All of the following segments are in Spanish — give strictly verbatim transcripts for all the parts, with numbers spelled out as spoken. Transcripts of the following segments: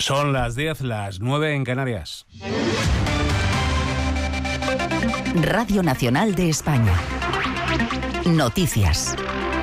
Son las diez, las nueve en Canarias. Radio Nacional de España. Noticias.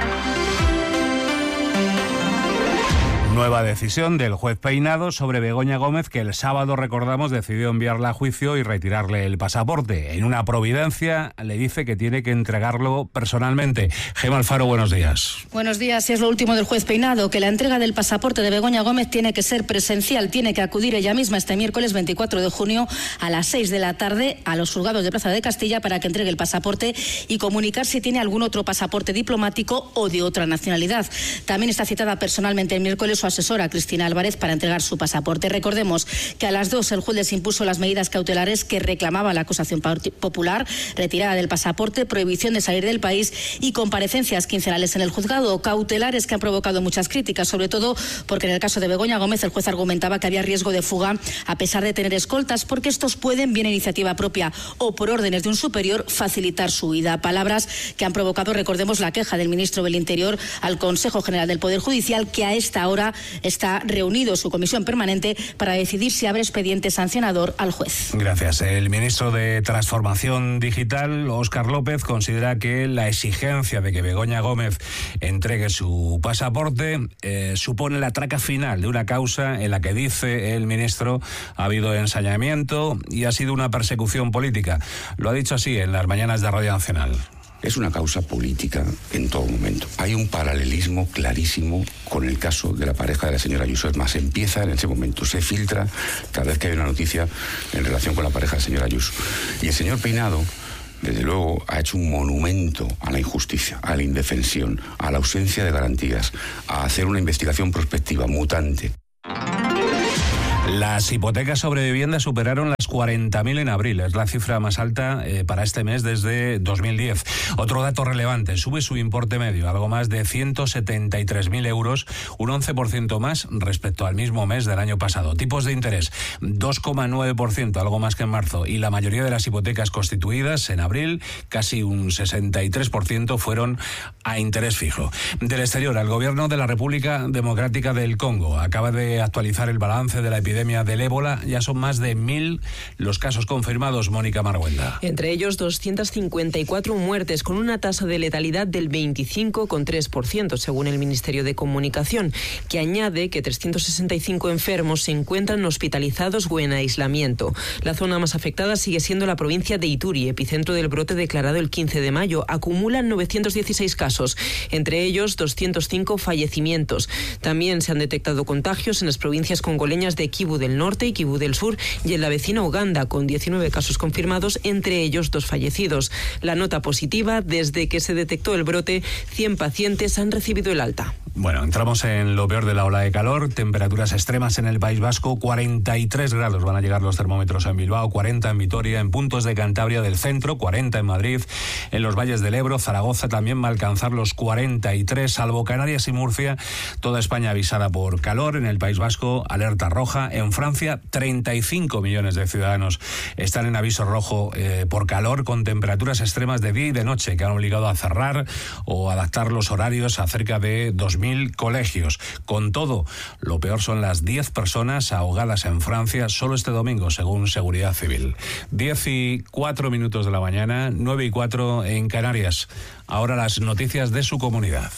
Nueva decisión del juez Peinado sobre Begoña Gómez, que el sábado, recordamos, decidió enviarla a juicio y retirarle el pasaporte. En una providencia le dice que tiene que entregarlo personalmente. Gema Alfaro, buenos días. Buenos días. Es lo último del juez Peinado, que la entrega del pasaporte de Begoña Gómez tiene que ser presencial. Tiene que acudir ella misma este miércoles veinticuatro de junio a las seis de la tarde a los juzgados de Plaza de Castilla para que entregue el pasaporte y comunicar si tiene algún otro pasaporte diplomático o de otra nacionalidad. También está citada personalmente el miércoles su asesora Cristina Álvarez para entregar su pasaporte. Recordemos que a las dos el juez les impuso las medidas cautelares que reclamaba la acusación popular: retirada del pasaporte, prohibición de salir del país y comparecencias quincenales en el juzgado. Cautelares que han provocado muchas críticas, sobre todo porque en el caso de Begoña Gómez el juez argumentaba que había riesgo de fuga a pesar de tener escoltas, porque estos pueden, bien a iniciativa propia o por órdenes de un superior, facilitar su huida. Palabras que han provocado, recordemos, la queja del ministro del Interior al Consejo General del Poder Judicial, que a esta hora está reunido su comisión permanente para decidir si abre expediente sancionador al juez. Gracias. El ministro de Transformación Digital, Óscar López, considera que la exigencia de que Begoña Gómez entregue su pasaporte eh, supone la traca final de una causa en la que, dice el ministro, ha habido ensañamiento y ha sido una persecución política. Lo ha dicho así en las mañanas de Radio Nacional. Es una causa política en todo momento. Hay un paralelismo clarísimo con el caso de la pareja de la señora Ayuso. Es más, empieza en ese momento, se filtra cada vez que hay una noticia en relación con la pareja de la señora Ayuso. Y el señor Peinado, desde luego, ha hecho un monumento a la injusticia, a la indefensión, a la ausencia de garantías, a hacer una investigación prospectiva mutante. Las hipotecas sobre vivienda superaron las cuarenta mil en abril. Es la cifra más alta eh, para este mes desde dos mil diez. Otro dato relevante: sube su importe medio, algo más de ciento setenta y tres mil euros, un once por ciento más respecto al mismo mes del año pasado. Tipos de interés, dos coma nueve por ciento, algo más que en marzo. Y la mayoría de las hipotecas constituidas en abril, casi un sesenta y tres por ciento, fueron a interés fijo. Del exterior, el gobierno de la República Democrática del Congo acaba de actualizar el balance de la epidemia del ébola. Ya son más de mil los casos confirmados. Mónica Marguenda. Entre ellos doscientas cincuenta y cuatro muertes, con una tasa de letalidad del veinticinco coma tres por ciento, según el Ministerio de Comunicación, que añade que trescientos sesenta y cinco enfermos se encuentran hospitalizados o en aislamiento. La zona más afectada sigue siendo la provincia de Ituri, epicentro del brote declarado el quince de mayo. Acumulan novecientos dieciséis casos, entre ellos doscientos cinco fallecimientos. También se han detectado contagios en las provincias congoleñas de Kivu del Norte y Kivu del Sur y en la vecina Uganda, con diecinueve casos confirmados, entre ellos dos fallecidos. La nota positiva: desde que se detectó el brote, cien pacientes han recibido el alta. Bueno, entramos en lo peor de la ola de calor. Temperaturas extremas en el País Vasco. cuarenta y tres grados van a llegar los termómetros en Bilbao, cuarenta en Vitoria, en puntos de Cantabria del centro, cuarenta en Madrid, en los valles del Ebro. Zaragoza también va a alcanzar los cuarenta y tres, salvo Canarias y Murcia. Toda España avisada por calor. En el País Vasco, alerta roja. En Francia, treinta y cinco millones de ciudadanos están en aviso rojo eh, por calor, con temperaturas extremas de día y de noche que han obligado a cerrar o adaptar los horarios a cerca de dos mil colegios. Con todo, lo peor son las diez personas ahogadas en Francia solo este domingo, según Seguridad Civil. diez y cuatro minutos de la mañana, nueve y cuatro en Canarias. Ahora las noticias de su comunidad.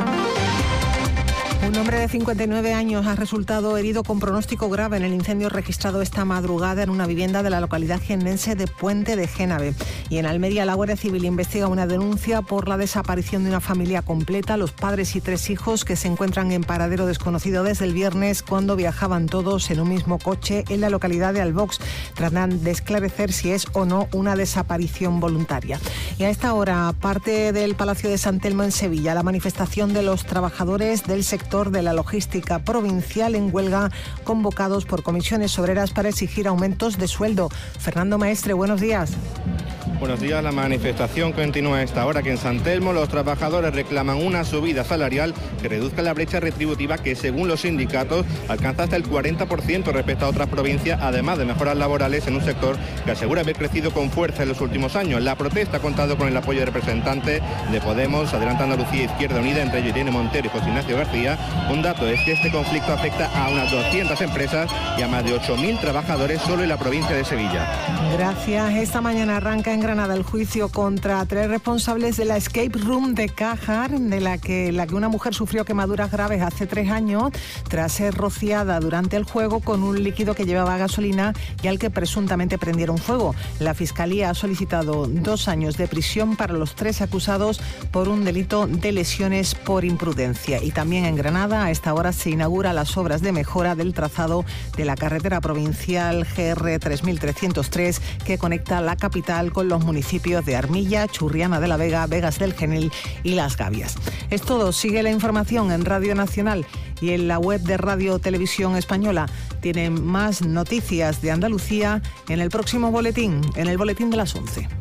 Un hombre de cincuenta y nueve años ha resultado herido con pronóstico grave en el incendio registrado esta madrugada en una vivienda de la localidad jiennense de Puente de Génave. Y en Almería, la Guardia Civil investiga una denuncia por la desaparición de una familia completa, los padres y tres hijos, que se encuentran en paradero desconocido desde el viernes, cuando viajaban todos en un mismo coche en la localidad de Albox. Tratan de esclarecer si es o no una desaparición voluntaria. Y a esta hora, parte del Palacio de San Telmo en Sevilla, la manifestación de los trabajadores del sector de la logística provincial en huelga, convocados por comisiones obreras para exigir aumentos de sueldo. Fernando Maestre, buenos días. Buenos días. La manifestación continúa a esta hora, que en San Telmo los trabajadores reclaman una subida salarial que reduzca la brecha retributiva que, según los sindicatos, alcanza hasta el cuarenta por ciento respecto a otras provincias, además de mejoras laborales en un sector que asegura haber crecido con fuerza en los últimos años. La protesta ha contado con el apoyo de representantes de Podemos, Adelante Andalucía, Izquierda Unida, entre ellos Irene Montero y José Ignacio García. Un dato es que este conflicto afecta a unas doscientas empresas y a más de ocho mil trabajadores solo en la provincia de Sevilla. Gracias. Esta mañana arranca en Granada el juicio contra tres responsables de la escape room de Cájar, de la que, la que una mujer sufrió quemaduras graves hace tres años tras ser rociada durante el juego con un líquido que llevaba gasolina y al que presuntamente prendieron fuego. La Fiscalía ha solicitado dos años de prisión para los tres acusados por un delito de lesiones por imprudencia. Y también en Granada a esta hora se inaugura las obras de mejora del trazado de la carretera provincial G R tres mil trescientos tres que conecta la capital con los municipios de Armilla, Churriana de la Vega, Vegas del Genil y Las Gavias. Es todo. Sigue la información en Radio Nacional y en la web de Radio Televisión Española. Tienen más noticias de Andalucía en el próximo boletín, en el boletín de las once.